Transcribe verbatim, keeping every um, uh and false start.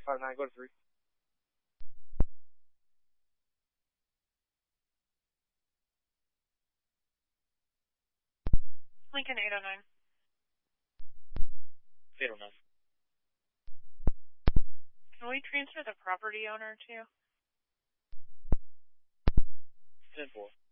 two five nine, go to three. Lincoln eight oh nine. eight oh nine. Can we transfer the property owner to? ten four.